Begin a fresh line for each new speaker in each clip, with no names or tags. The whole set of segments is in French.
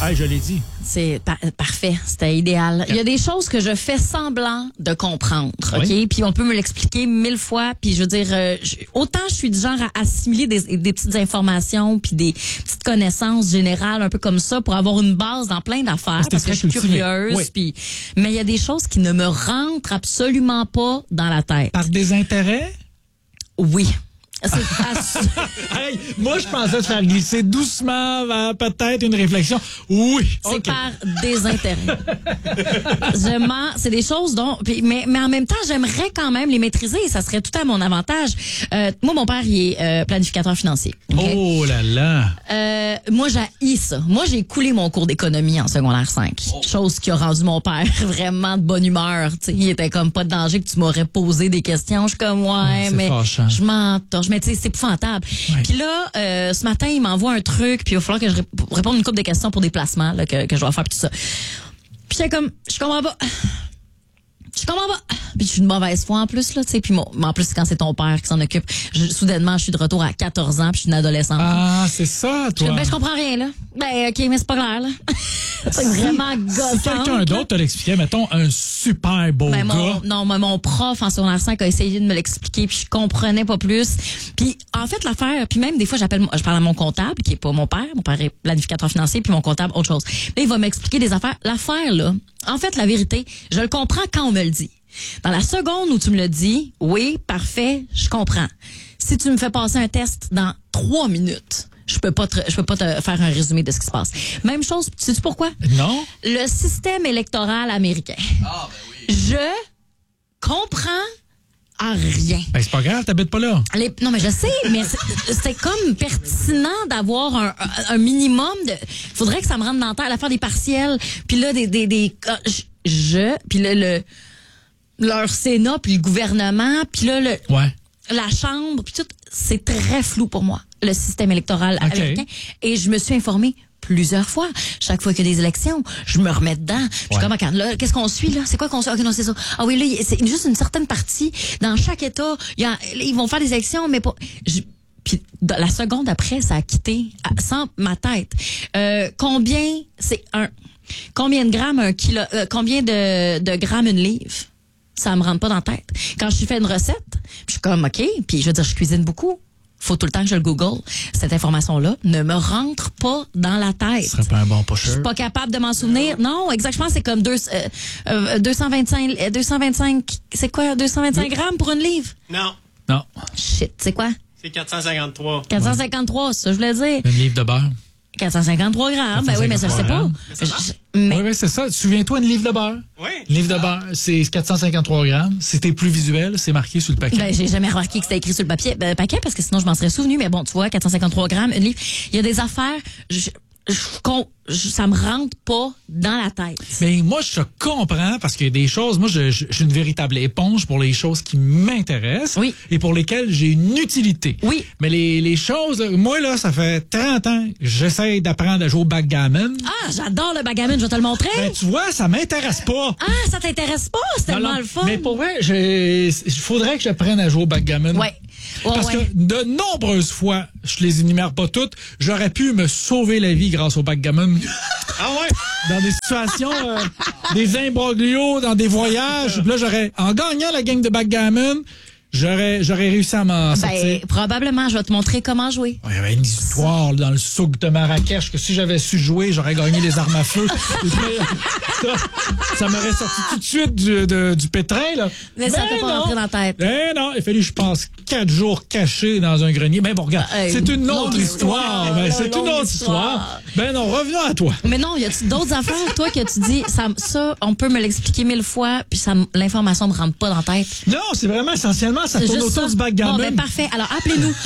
Ah, je l'ai dit.
C'est parfait, c'était idéal. Il y a des choses que je fais semblant de comprendre, OK? Puis on peut me l'expliquer 1000 fois, puis je veux dire, autant je suis du genre à assimiler des petites informations puis des petites connaissances générales, un peu comme ça, pour avoir une base dans plein d'affaires, parce que je suis curieuse. Puis, mais il y a des choses qui ne me rentrent absolument pas dans la tête.
Par des intérêts?
Oui.
Hey, moi, je pensais te faire glisser doucement vers peut-être une réflexion. Oui.
C'est par désintérêt. C'est des choses dont, mais en même temps, j'aimerais quand même les maîtriser. Ça serait tout à mon avantage. Moi, mon père, il est planificateur financier. Okay?
Oh là là.
Moi, j'haïs ça. Moi, j'ai coulé mon cours d'économie en secondaire 5. Chose qui a rendu mon père vraiment de bonne humeur. T'sais, il était comme pas de danger que tu m'aurais posé des questions. Je suis comme, mais fâchant. Je m'entorche. Mais tu sais, c'est épouvantable. Ouais. Puis là, ce matin, il m'envoie un truc, puis il va falloir que je réponde une couple de questions pour des placements là, que je dois faire, puis tout ça. Puis j'étais comme, je comprends pas. Puis je suis de mauvaise foi en plus, là, tu sais. Puis en plus, quand c'est ton père qui s'en occupe, soudainement, je suis de retour à 14 ans, puis je suis une adolescente.
Ah, c'est ça, toi.
Je comprends rien, là. Ben, OK, mais c'est pas clair, là. C'est vraiment gossant.
Si quelqu'un d'autre te l'expliquait, mettons, un super beau gars.
Mon prof en secondaire 5 a essayé de me l'expliquer, puis je comprenais pas plus. Puis, en fait, l'affaire, puis même des fois, je parle à mon comptable, qui est pas mon père. Mon père est planificateur financier, puis mon comptable, autre chose. Là, il va m'expliquer des affaires. L'affaire, là, en fait, la vérité, je le comprends quand on me le dit. Dans la seconde où tu me le dis, oui, parfait, je comprends. Si tu me fais passer un test dans 3 minutes, je peux pas te faire un résumé de ce qui se passe. Même chose, sais-tu pourquoi?
Non.
Le système électoral américain.
Ah, ben oui.
Je comprends à rien.
Ben, c'est pas grave, t'habites pas là.
Non, mais je sais, mais c'est comme pertinent d'avoir un minimum de... Faudrait que ça me rentre dans la tête, l'affaire des partiels, puis là, puis leur Sénat, puis le gouvernement, puis là, la Chambre, puis tout, c'est très flou pour moi, le système électoral américain. Et je me suis informée plusieurs fois. Chaque fois qu'il y a des élections, je me remets dedans. Je suis comme, là, qu'est-ce qu'on suit, là? C'est quoi qu'on suit? OK, non, c'est ça. Ah oui, là, c'est juste une certaine partie. Dans chaque État, ils vont faire des élections, mais pas... Puis la seconde après, ça a quitté sans ma tête. Combien de grammes un kilo? Combien de grammes une livre? Ça me rentre pas dans la tête. Quand je fais une recette, je suis comme, OK, puis je veux dire, je cuisine beaucoup. Faut tout le temps que je le Google. Cette information-là ne me rentre pas dans la tête.
Ce serait pas un bon pusher.
Je suis pas capable de m'en souvenir. Non, exactement, c'est comme 225, c'est quoi, 225 grammes pour une livre?
Non.
Shit, c'est quoi?
C'est 453.
453, ça, je voulais dire.
Une livre de beurre.
453 grammes. Ben oui, mais ça, je sais pas.
Oui, c'est ça. Souviens-toi, une livre de beurre.
Oui.
Une livre de beurre, c'est 453 grammes. C'était plus visuel, c'est marqué sur le paquet.
Ben, j'ai jamais remarqué que c'était écrit sur le paquet parce que sinon je m'en serais souvenu. Mais bon, tu vois, 453 grammes, une livre. Il y a des affaires, ça me rentre pas dans la tête.
Mais moi, je comprends parce qu'il y a des choses, moi, je suis une véritable éponge pour les choses qui m'intéressent et pour lesquelles j'ai une utilité.
Oui.
Mais les choses, moi, là, ça fait 30 ans que j'essaie d'apprendre à jouer au backgammon.
Ah, j'adore le backgammon, je vais te le montrer.
Ben, tu vois, ça m'intéresse pas.
Ah, ça t'intéresse pas? C'est tellement le fun.
Mais pour vrai, il faudrait que j'apprenne à jouer au backgammon.
Ouais.
Parce que de nombreuses fois, je les énumère pas toutes, j'aurais pu me sauver la vie grâce au backgammon.
Ah ouais?
Dans des situations, des imbroglios, dans des voyages. Là, en gagnant la game de backgammon, j'aurais réussi à m'en sortir.
Probablement, je vais te montrer comment jouer.
Il y avait une histoire dans le souk de Marrakech que si j'avais su jouer, j'aurais gagné les armes à feu. ça m'aurait sorti tout de suite du pétrin, là.
Mais ça t'a pas rentré dans la tête.
Non, il fallait, je pense, 4 jours cachés dans un grenier. Mais bon, regarde, c'est une autre histoire. C'est une autre histoire. Ben non, revenons à toi.
Mais non, y a-tu d'autres affaires, toi, que tu dis, ça, on peut me l'expliquer 1000 fois, puis l'information me rentre pas dans la tête?
Non, c'est vraiment essentiellement, ça tourne autour du backgammon.
Bon, ben parfait. Alors, appelez-nous.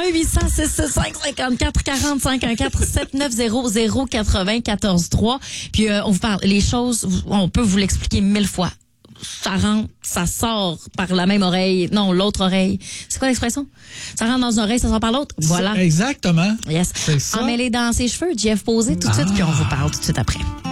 1-800-665-5440-7900-94-3. Puis, on vous parle. Les choses, on peut vous l'expliquer 1000 fois. Ça rentre, ça sort par la même oreille. Non, l'autre oreille. C'est quoi l'expression? Ça rentre dans une oreille, ça sort par l'autre. Voilà.
Exactement.
Yes.
C'est ça.
Emmêlé dans ses cheveux, Jeff Posé tout de suite, puis on vous parle tout de suite après.